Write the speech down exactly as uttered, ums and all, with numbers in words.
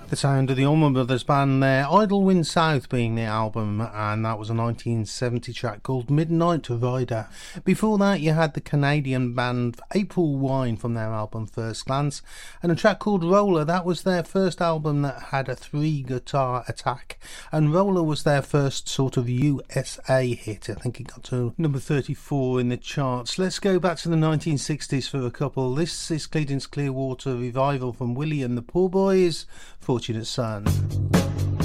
The sound of the Allman Brothers Band there, Idlewind South being the album, and that was a nineteen seventy track called Midnight Rider. Before that you had the Canadian band April Wine from their album First Glance, and a track called Roller. That was their first album that had a three guitar attack, and Roller was their first sort of U S A hit. I think it got to number thirty-four in the charts. Let's go back to the nineteen sixties for a couple. This is Creedence Clearwater Revival from Willie and the Poor Boys, Fortunate Son.